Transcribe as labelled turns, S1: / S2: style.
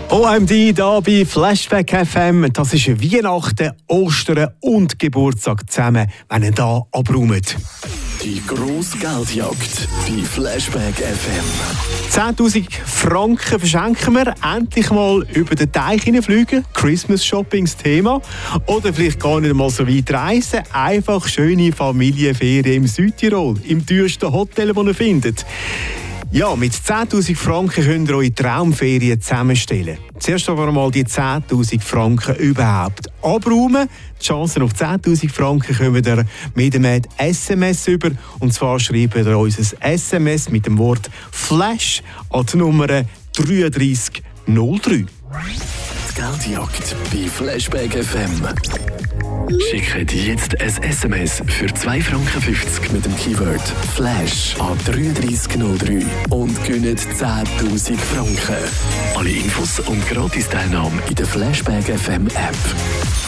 S1: OMD hier bei Flashback FM. Das ist Weihnachten, Ostern und Geburtstag zusammen, wenn ihr hier abräumt.
S2: Die grosse Geldjagd bei Flashback FM.
S1: 10'000 Franken verschenken wir. Endlich mal über den Teich hineinfliegen. Christmas Shoppings Thema. Oder vielleicht gar nicht mal so weit reisen. Einfach schöne Familienferien im Südtirol. Im teuersten Hotel, das ihr findet. Ja, mit 10'000 Franken könnt ihr eure Traumferien zusammenstellen. Zuerst aber mal die 10'000 Franken überhaupt abräumen. Die Chancen auf 10'000 Franken kommen ihr mit einem SMS über. Und zwar schreibt ihr uns ein SMS mit dem Wort «Flash» an die Nummer 3303.
S2: Die Geldjagd bei Flashback FM. Schickt jetzt ein SMS für 2,50 Franken mit dem Keyword «Flash» an 3303 und gewinnt 10'000 Franken. Alle Infos und Gratis-Teilnahme in der Flashback FM App.